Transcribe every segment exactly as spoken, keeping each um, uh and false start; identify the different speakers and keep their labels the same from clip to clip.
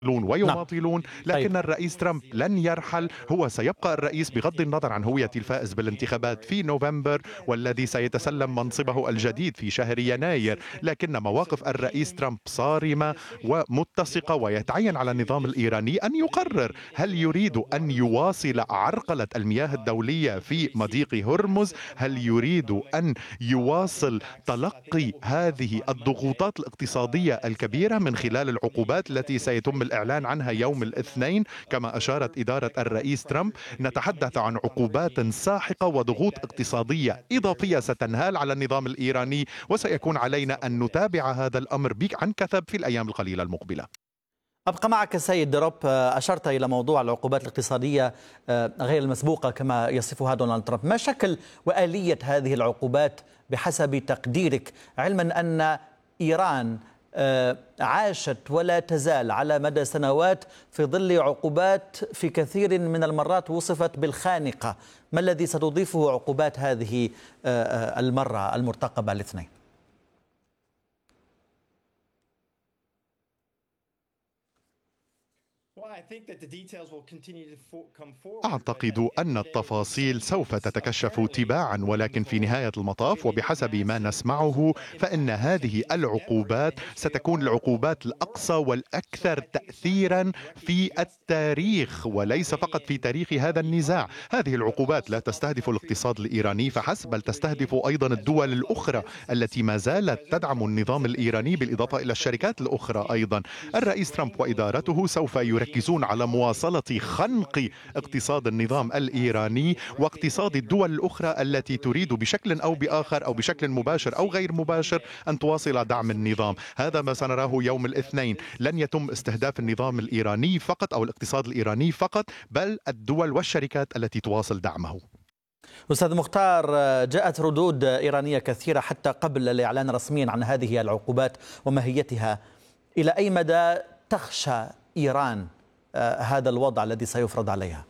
Speaker 1: نعم.
Speaker 2: ويماطلون،
Speaker 1: طيب.
Speaker 2: لكن الرئيس ترامب لن يرحل. هو سيبقى الرئيس بغض النظر عن هوية الفائز بالانتخابات في نوفمبر والذي سيتسلم منصبه الجديد في شهر يناير، لكن مواقف الرئيس ترامب صارمة ومتسقة، ويتعين على النظام الإيراني أن يقرر هل يريد أن يواصل عرقلة المياه الدولية في مضيق هرمز، هل يريد أن يواصل تلقي هذه الضغوطات الاقتصادية الكبيرة من خلال العقوبات التي سيتم الإعلان عنها يوم الاثنين كما أشارت إدارة الرئيس ترامب. نتحدث عن عقوبات ساحقة وضغوط اقتصادية إضافية ستنهال على النظام الإيراني، وسيكون علينا أن نتابع هذا الأمر عن كثب في الأيام القليلة المقبلة.
Speaker 1: أبقى معك سيد دروب. أشرت إلى موضوع العقوبات الاقتصادية غير المسبوقة كما يصفها دونالد ترامب. ما شكل وآلية هذه العقوبات بحسب تقديرك، علما أن إيران عاشت ولا تزال على مدى سنوات في ظل عقوبات في كثير من المرات وصفت بالخانقة؟ ما الذي ستضيفه عقوبات هذه المرة المرتقبة الاثنين؟
Speaker 2: أعتقد أن التفاصيل سوف تتكشف تباعا، ولكن في نهاية المطاف وبحسب ما نسمعه فإن هذه العقوبات ستكون العقوبات الأقصى والأكثر تأثيرا في التاريخ، وليس فقط في تاريخ هذا النزاع. هذه العقوبات لا تستهدف الاقتصاد الإيراني فحسب، بل تستهدف أيضا الدول الأخرى التي ما زالت تدعم النظام الإيراني، بالإضافة إلى الشركات الأخرى أيضا. الرئيس ترامب وإدارته سوف يركزون على مواصلة خنق اقتصاد النظام الإيراني واقتصاد الدول الأخرى التي تريد بشكل أو بآخر أو بشكل مباشر أو غير مباشر أن تواصل دعم النظام. هذا ما سنراه يوم الاثنين. لن يتم استهداف النظام الإيراني فقط أو الاقتصاد الإيراني فقط، بل الدول والشركات التي تواصل دعمه.
Speaker 1: أستاذ مختار، جاءت ردود إيرانية كثيرة حتى قبل الإعلان رسميا عن هذه العقوبات وماهيتها. إلى أي مدى تخشى إيران هذا الوضع الذي سيفرض عليها؟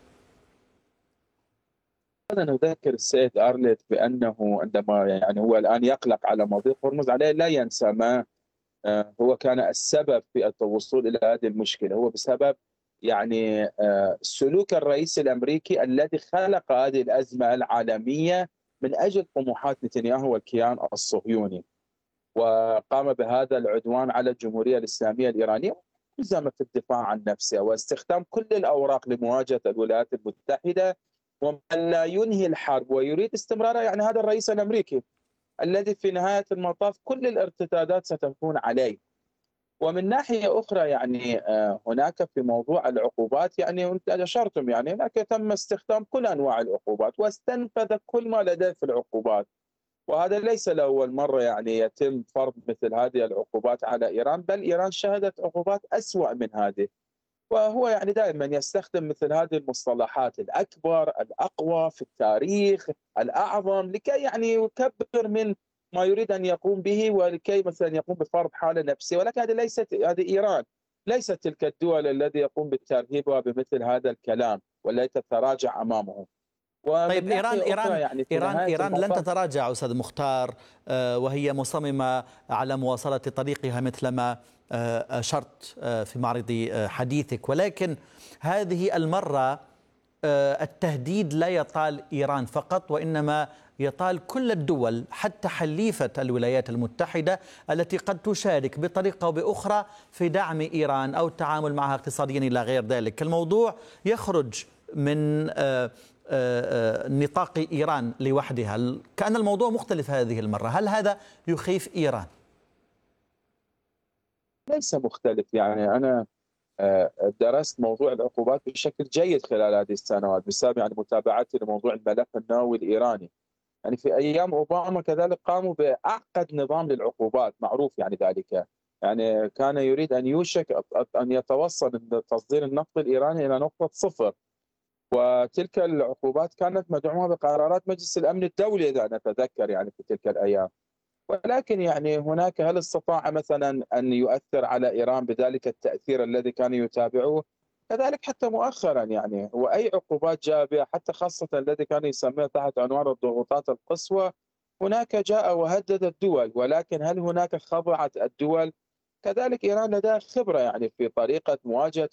Speaker 3: أنا نذكر السيد أرلت بأنه عندما يعني هو الآن يقلق على مضيق هرمز، عليه لا ينسى ما هو كان السبب في الوصول إلى هذه المشكلة. هو بسبب يعني سلوك الرئيس الأمريكي الذي خلق هذه الأزمة العالمية من أجل طموحات نتنياهو والكيان الصهيوني، وقام بهذا العدوان على الجمهورية الإسلامية الإيرانية، الزم في الدفاع عن نفسه واستخدام كل الأوراق لمواجهة الولايات المتحدة. ومن لا ينهي الحرب ويريد استمرارها يعني هذا الرئيس الأمريكي الذي في نهاية المطاف كل الارتدادات ستكون عليه. ومن ناحية أخرى يعني هناك في موضوع العقوبات، يعني أنت أشرتم يعني هناك تم استخدام كل أنواع العقوبات واستنفذ كل ما لديه في العقوبات، وهذا ليس لأول مرة يعني يتم فرض مثل هذه العقوبات على إيران، بل إيران شهدت عقوبات أسوأ من هذه. وهو يعني دائما يستخدم مثل هذه المصطلحات: الأكبر، الأقوى في التاريخ، الأعظم، لكي يعني يكبر من ما يريد أن يقوم به ولكي مثلا يقوم بفرض حالة نفسية. ولكن هذه ليست هذه إيران، ليست تلك الدول التي يقوم بالترهيب بمثل هذا الكلام والتي تتراجع أمامه.
Speaker 1: طيب،
Speaker 3: ومن
Speaker 1: إيران
Speaker 3: ناحية أخرى
Speaker 1: إيران
Speaker 3: يعني في
Speaker 1: إيران
Speaker 3: نهاية
Speaker 1: إيران لن
Speaker 3: المطاف
Speaker 1: تتراجع أستاذ مختار، وهي مصممة على مواصلة طريقها مثلما أشرت في معرض حديثك، ولكن هذه المرة التهديد لا يطال إيران فقط، وإنما يطال كل الدول حتى حليفة الولايات المتحدة التي قد تشارك بطريقة أو بأخرى في دعم إيران أو التعامل معها اقتصاديا إلى غير ذلك. الموضوع يخرج من نطاق إيران لوحدها، كأن الموضوع مختلف هذه المرة. هل هذا يخيف إيران؟
Speaker 3: ليس مختلف. يعني أنا درست موضوع العقوبات بشكل جيد خلال هذه السنوات بسبب يعني متابعتي لموضوع الملف النووي الإيراني. يعني في أيام أوباما كذلك قاموا بأعقد نظام للعقوبات، معروف يعني ذلك. يعني كان يريد أن يوشك أن يتوصل تصدير النفط الإيراني إلى نقطة صفر، وتلك العقوبات كانت مدعومة بقرارات مجلس الأمن الدولي إذا نتذكر يعني في تلك الأيام. ولكن يعني هناك هل استطاع مثلا أن يؤثر على إيران بذلك التأثير الذي كان يتابعوه؟ كذلك حتى مؤخرا يعني وأي عقوبات جاء بها، حتى خاصة الذي كان يسميه تحت عنوان الضغوطات القصوى، هناك جاء وهدد الدول، ولكن هل هناك خضعت الدول؟ كذلك إيران لديها خبرة يعني في طريقة مواجهة